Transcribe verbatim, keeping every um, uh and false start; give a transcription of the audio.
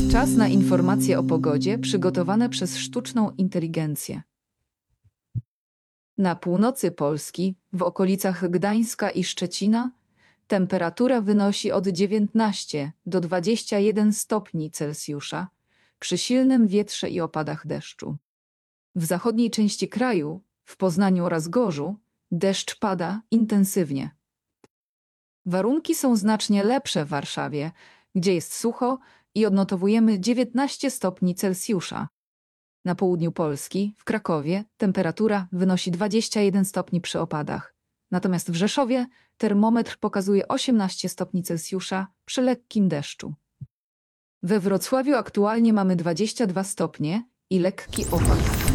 Czas na informacje o pogodzie przygotowane przez sztuczną inteligencję. Na północy Polski, w okolicach Gdańska i Szczecina, temperatura wynosi od dziewiętnastu do dwudziestu jeden stopni Celsjusza przy silnym wietrze i opadach deszczu. W zachodniej części kraju, w Poznaniu oraz Gorzu, deszcz pada intensywnie. Warunki są znacznie lepsze w Warszawie, gdzie jest sucho i odnotowujemy dziewiętnaście stopni Celsjusza. Na południu Polski, w Krakowie, temperatura wynosi dwadzieścia jeden stopni przy opadach. Natomiast w Rzeszowie termometr pokazuje osiemnaście stopni Celsjusza przy lekkim deszczu. We Wrocławiu aktualnie mamy dwadzieścia dwa stopnie i lekki opad.